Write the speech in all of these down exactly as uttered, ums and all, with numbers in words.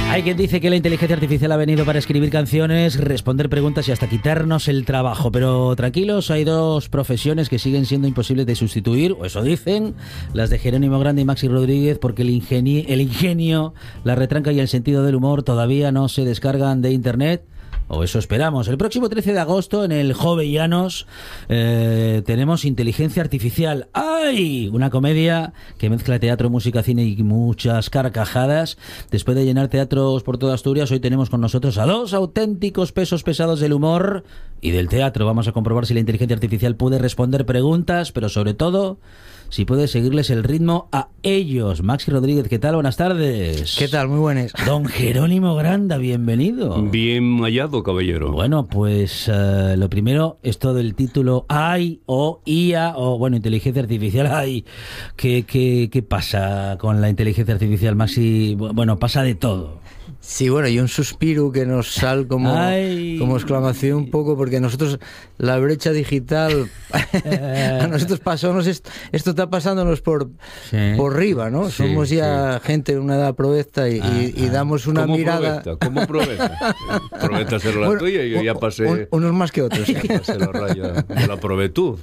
Hay quien dice que la inteligencia artificial ha venido para escribir canciones, responder preguntas y hasta quitarnos el trabajo. Pero tranquilos, hay dos profesiones que siguen siendo imposibles de sustituir, o eso dicen, las de Jerónimo Granda y Maxi Rodríguez, porque el, ingenie- el ingenio, la retranca y el sentido del humor todavía no se descargan de internet. O eso esperamos. El próximo trece de agosto en el Jovellanos eh, tenemos Inteligencia Artificial. ¡Ay! Una comedia que mezcla teatro, música, cine y muchas carcajadas. Después de llenar teatros por toda Asturias, hoy tenemos con nosotros a dos auténticos pesos pesados del humor y del teatro. Vamos a comprobar si la inteligencia artificial puede responder preguntas, pero sobre todo si puede seguirles el ritmo a ellos. Maxi Rodríguez, ¿qué tal? Buenas tardes. ¿Qué tal? Muy buenas. Don Jerónimo Granda, bienvenido. Bien hallado, caballero. Bueno, pues uh, lo primero, esto del título A I o I A o, bueno, inteligencia artificial A I. ¿Qué, qué, qué pasa con la inteligencia artificial, Maxi? Bueno, pasa de todo. Sí, bueno, y un suspiro que nos sale como, como exclamación un poco, porque nosotros la brecha digital a nosotros pasamos esto, esto está pasándonos por, sí. por arriba, ¿no? Sí, Somos ya sí. gente de una edad provecta y, ah, y, y damos una ¿Cómo mirada. Provecta? ¿Cómo provecta? Provecta ser la bueno, tuya y yo ya pasé. Un, unos más que otros. Ya pasé la raya de la provetud.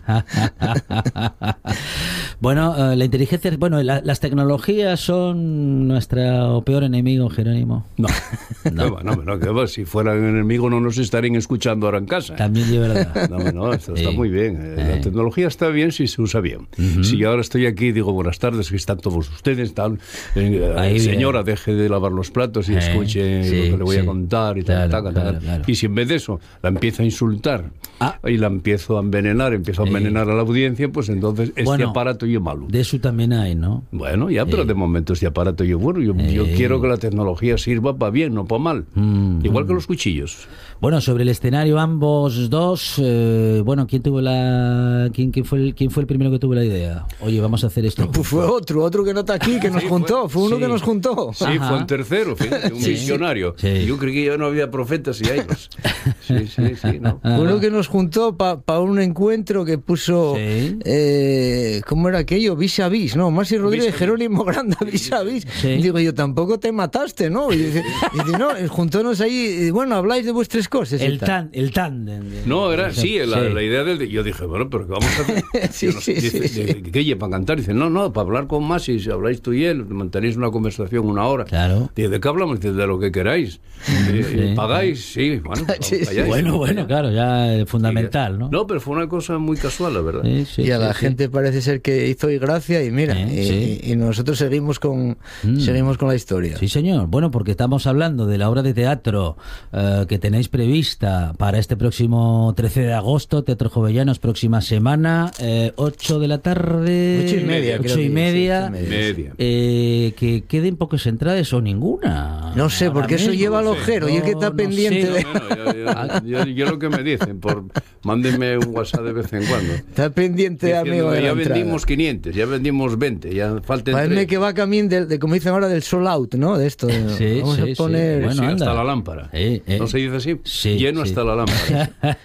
Bueno, uh, la inteligencia, bueno, la, las tecnologías son nuestro peor enemigo, Jerónimo. No, no, no, no, que va, si fueran enemigos no nos estarían escuchando ahora en casa. También de verdad. No, no, esto está sí. muy bien. Eh. La tecnología está bien si se usa bien. Uh-huh. Si ahora estoy aquí y digo buenas tardes, que están todos ustedes, están, eh, señora, bien. Deje de lavar los platos y eh, escuche sí, lo que le voy sí. a contar y tal, claro, tal, tal, claro, claro. Y si en vez de eso la empiezo a insultar ah. y la empiezo a envenenar, empiezo a envenenar eh. a la audiencia, pues entonces este bueno, aparato yo malo. De eso también hay, ¿no? Bueno, ya, pero eh. de momento este aparato yo bueno. Yo, eh. yo quiero que la tecnología sirva para bien, no para mal. Mm, Igual mm. que los cuchillos. Bueno, sobre el escenario ambos dos, eh, bueno, ¿quién tuvo la quién, quién fue el quién fue el primero que tuvo la idea? Oye, vamos a hacer esto. Pues fue otro, otro que no está aquí, que nos sí, juntó, fue, fue uno sí. que nos juntó. Sí, Ajá. fue un tercero, fíjate, un sí, visionario. Sí. Yo creí que ya no había profetas y ellos. Sí, sí, sí, no. Uno que nos juntó para pa un encuentro que puso sí. eh, ¿cómo era aquello? Vis a vis, ¿no? Maxi Rodríguez, Jerónimo Granda, vis a vis. Sí. Digo, yo tampoco te mataste, ¿no? Y dice, y dice no, juntónos ahí, y bueno, habláis de vuestras cosas. El tan, el tándem. No, era, sí, la, sí. la idea del... Yo dije, bueno, pero ¿qué vamos a hacer? sí, no, sí, dice, sí, de, sí. ¿Qué lleva para cantar? Dice, no, no, para hablar con Maxi, si habláis tú y él, mantenéis una conversación una hora. Claro. Dice, ¿de qué hablamos? Dice, de lo que queráis. Sí, sí. ¿Pagáis? Sí, bueno, sí, sí. bueno, bueno, claro, ya es fundamental, ¿no? No, pero fue una cosa muy casual, la verdad. Sí, sí, y a la sí, gente sí. parece ser que hizo hoy gracia y mira, eh, y, sí. y nosotros seguimos con mm. seguimos con la historia. Sí, señor. Bueno, porque estamos hablando de la obra de teatro uh, que tenéis prevista para este próximo trece de agosto, Teatro Jovellanos, próxima semana, eh, ocho de la tarde, ocho y media, ocho y media, sí, media. Eh, que queden pocas entradas o ninguna. No sé, porque eso lleva al ojero, no, y el que está no pendiente sé. de... No, no, yo, yo, yo, yo lo que me dicen, por mándenme un WhatsApp de vez en cuando. Está pendiente, diciendo, amigo, de la ya entrada. vendimos quinientos, ya vendimos veinte, ya faltan Parece tres. que va camino de, de, como dicen ahora, del sold out, ¿no? De esto. De, sí, vamos sí, a poner... Sí, bueno, sí, anda. hasta la lámpara. Eh, eh. ¿No se dice así? Sí, lleno sí. hasta la lámpara.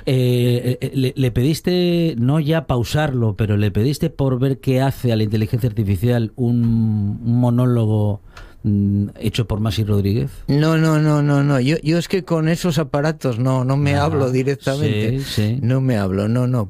eh, eh, le, le pediste, no ya pausarlo, pero le pediste por ver qué hace a la inteligencia artificial un, un monólogo hecho por Maxi Rodríguez. No, no, no, no, no. Yo, yo es que con esos aparatos no, no me ah, hablo directamente. Sí, sí. No me hablo, no, no,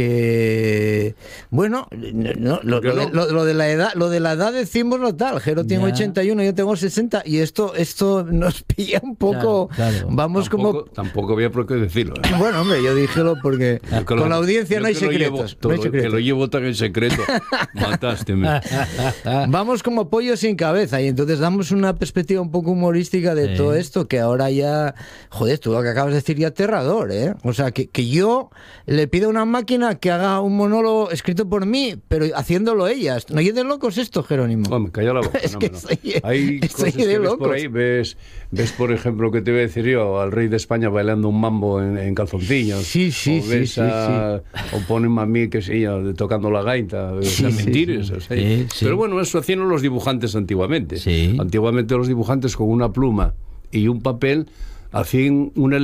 porque bueno, no, lo, lo, no? De, lo, lo de la edad, lo de la edad decimos lo tal. Jero tiene ya. ochenta y uno, yo tengo sesenta y esto, esto nos pilla un poco. Claro, claro. Vamos tampoco, como. Tampoco había por qué decirlo. ¿eh? Bueno, hombre, yo díjelo porque con lo, la audiencia no hay, secretos, llevo, no hay secretos. Que lo llevo tan en secreto. Matásteme. Vamos como pollo sin cabeza y entonces damos una perspectiva un poco humorística de sí. todo esto que ahora ya, joder, tú lo que acabas de decir ya aterrador, ¿eh? O sea, que, que yo le pido a una máquina que haga un monólogo escrito por mí, pero haciéndolo ellas. ¿No hay de locos esto, Jerónimo? Hombre, calla la boca. Es no, que no. Estoy, hay estoy cosas de que ves locos. por ahí, ves, ves, por ejemplo, que te voy a decir yo, al rey de España bailando un mambo en, en calzoncillos. Sí, sí, o ves sí, a, sí, sí. O ponen a mí, que sé yo, tocando la gaita. O sea, sí, mentiras. sí, o sea, sí, sí. Pero bueno, eso hacían los dibujantes antiguamente. Sí. Antiguamente los dibujantes con una pluma y un papel hacían una